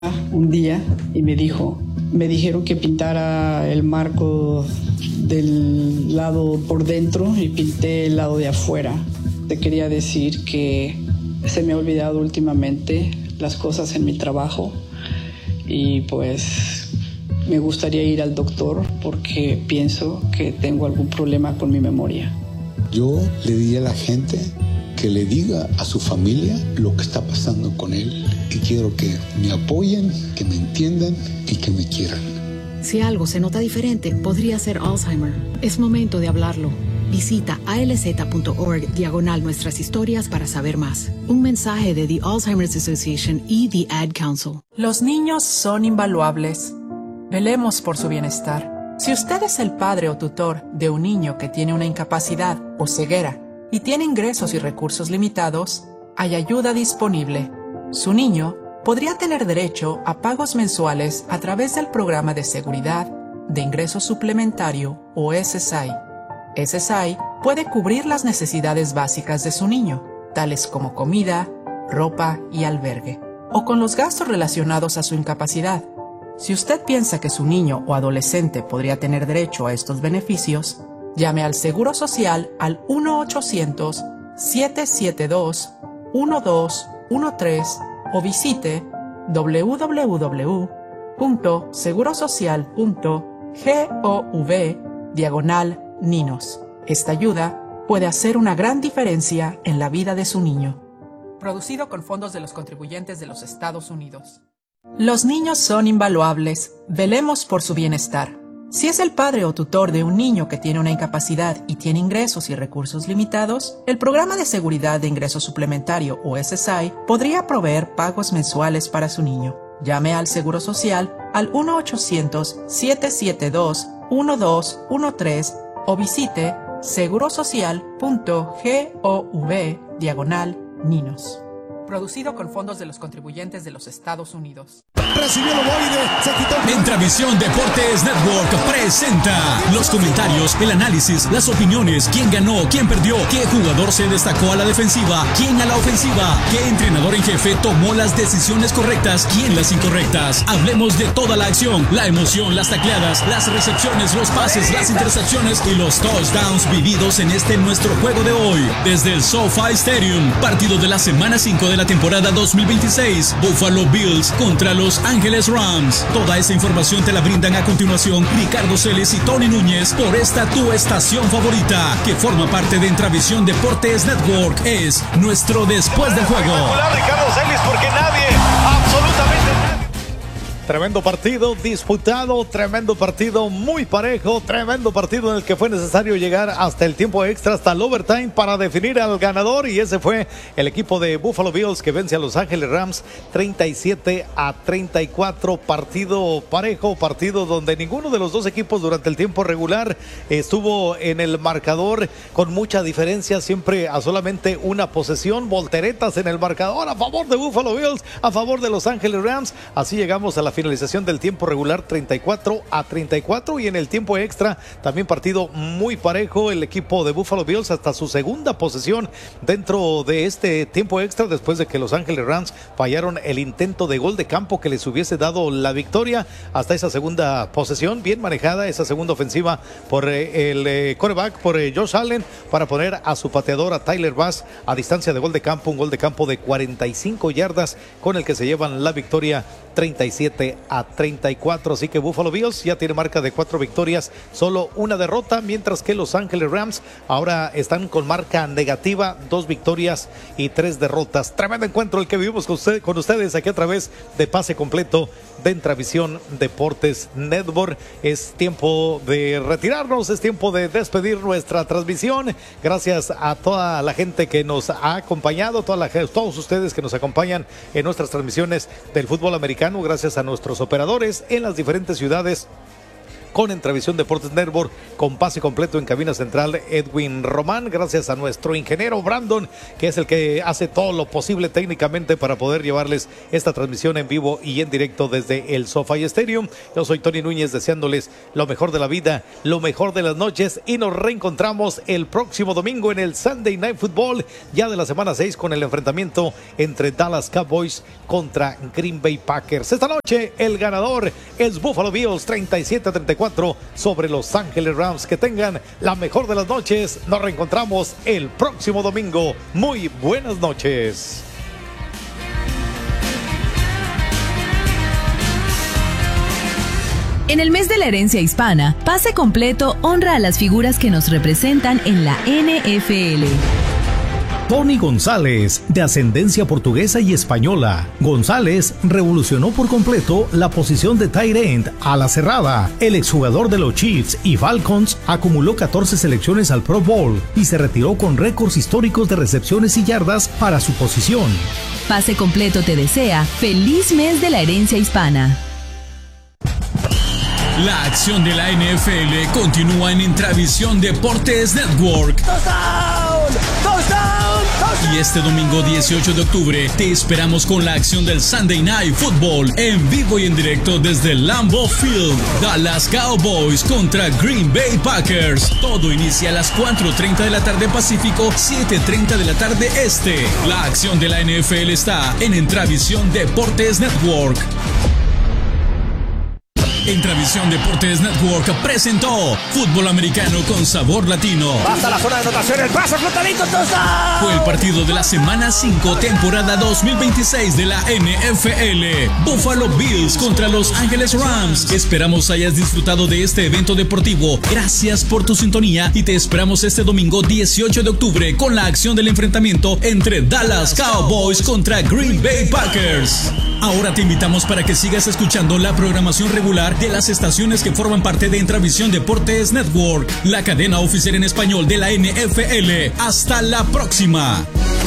un día y me dijeron que pintara el marco del lado por dentro y pinté el lado de afuera. Te quería decir que se me ha olvidado últimamente las cosas en mi trabajo y pues me gustaría ir al doctor porque pienso que tengo algún problema con mi memoria. Yo le diría a la gente que le diga a su familia lo que está pasando con él y quiero que me apoyen, que me entiendan y que me quieran. Si algo se nota diferente, podría ser Alzheimer. Es momento de hablarlo. Visita alz.org/nuestras historias para saber más. Un mensaje de The Alzheimer's Association y The Ad Council. Los niños son invaluables. Velemos por su bienestar. Si usted es el padre o tutor de un niño que tiene una incapacidad o ceguera y tiene ingresos y recursos limitados, hay ayuda disponible. Su niño podría tener derecho a pagos mensuales a través del Programa de Seguridad de Ingreso Suplementario o SSI. SSI puede cubrir las necesidades básicas de su niño, tales como comida, ropa y albergue, o con los gastos relacionados a su incapacidad. Si usted piensa que su niño o adolescente podría tener derecho a estos beneficios, llame al Seguro Social al 1-800-772-1213 o visite www.segurosocial.gov/ninos. Esta ayuda puede hacer una gran diferencia en la vida de su niño. Producido con fondos de los contribuyentes de los Estados Unidos. Los niños son invaluables. Velemos por su bienestar. Si es el padre o tutor de un niño que tiene una incapacidad y tiene ingresos y recursos limitados, el Programa de Seguridad de Ingreso Suplementario o SSI podría proveer pagos mensuales para su niño. Llame al Seguro Social al 1-800-772-1213 o visite segurosocial.gov/ninos. Producido con fondos de los contribuyentes de los Estados Unidos. Recibió el ovoide, se quitó. Entravisión Deportes Network presenta los comentarios, el análisis, las opiniones, quién ganó, quién perdió, qué jugador se destacó a la defensiva, quién a la ofensiva, qué entrenador en jefe tomó las decisiones correctas, quién las incorrectas. Hablemos de toda la acción, la emoción, las tacleadas, las recepciones, los pases, las intercepciones y los touchdowns vividos en este nuestro juego de hoy. Desde el SoFi Stadium, partido de la semana 5 de la temporada 2026, Buffalo Bills contra Los Ángeles Rams. Toda esa información te la brindan a continuación Ricardo Celis y Tony Núñez por esta tu estación favorita, que forma parte de Entravisión Deportes Network. Es nuestro Después del Juego. Ricardo Celis, porque nadie, absolutamente nadie. Tremendo partido disputado, tremendo partido muy parejo, tremendo partido en el que fue necesario llegar hasta el tiempo extra, hasta el overtime para definir al ganador, y ese fue el equipo de Buffalo Bills que vence a Los Ángeles Rams 37-34. Partido parejo, partido donde ninguno de los dos equipos durante el tiempo regular estuvo en el marcador con mucha diferencia, siempre a solamente una posesión, volteretas en el marcador a favor de Buffalo Bills, a favor de Los Ángeles Rams. Así llegamos a la finalización del tiempo regular 34-34, y en el tiempo extra también partido muy parejo. El equipo de Buffalo Bills hasta su segunda posesión dentro de este tiempo extra, después de que Los Ángeles Rams fallaron el intento de gol de campo que les hubiese dado la victoria. Hasta esa segunda posesión bien manejada, esa segunda ofensiva por el quarterback, por Josh Allen, para poner a su pateador, a Tyler Bass, a distancia de gol de campo, un gol de campo de 45 yardas con el que se llevan la victoria 37-34. Así que Buffalo Bills ya tiene marca de 4 victorias, solo una derrota, mientras que Los Ángeles Rams ahora están con marca negativa, 2 victorias y 3 derrotas. Tremendo encuentro el que vivimos con ustedes aquí a través de Pase Completo de Entravisión Deportes Network. Es tiempo de retirarnos, es tiempo de despedir nuestra transmisión. Gracias a toda la gente que nos ha acompañado, todos ustedes que nos acompañan en nuestras transmisiones del fútbol americano. Gracias a nuestros operadores en las diferentes ciudades con Entrevisión Deportes Network, con pase completo en cabina central Edwin Román, gracias a nuestro ingeniero Brandon, que es el que hace todo lo posible técnicamente para poder llevarles esta transmisión en vivo y en directo desde el SoFi Stadium. Yo soy Tony Núñez, deseándoles lo mejor de la vida, lo mejor de las noches, y nos reencontramos el próximo domingo en el Sunday Night Football, ya de la semana 6, con el enfrentamiento entre Dallas Cowboys contra Green Bay Packers. Esta noche el ganador es Buffalo Bills 37-34 sobre Los Ángeles Rams. Que tengan la mejor de las noches. Nos reencontramos el próximo domingo. Muy buenas noches. En el mes de la herencia hispana, Pase Completo honra a las figuras que nos representan en la NFL. Tony González, de ascendencia portuguesa y española. González revolucionó por completo la posición de tight end a la cerrada. El exjugador de los Chiefs y Falcons acumuló 14 selecciones al Pro Bowl y se retiró con récords históricos de recepciones y yardas para su posición. Pase Completo te desea feliz mes de la herencia hispana. La acción de la NFL continúa en Intravisión Deportes Network. Y este domingo 18 de octubre te esperamos con la acción del Sunday Night Football en vivo y en directo desde Lambeau Field. Dallas Cowboys contra Green Bay Packers. Todo inicia a las 4:30 de la tarde Pacífico, 7:30 de la tarde Este. La acción de la NFL está en Intravisión Deportes Network. Intravisión Deportes Network presentó Fútbol Americano con Sabor Latino. Hasta la zona de anotación, el paso flotadito, touchdown. Fue el partido de la semana 5, temporada 2026 de la NFL. Buffalo Bills contra Los Ángeles Rams. Esperamos hayas disfrutado de este evento deportivo. Gracias por tu sintonía y te esperamos este domingo 18 de octubre con la acción del enfrentamiento entre Dallas Cowboys contra Green Bay Packers. Ahora te invitamos para que sigas escuchando la programación regular de las estaciones que forman parte de Intravisión Deportes Network, la cadena oficial en español de la NFL. Hasta la próxima.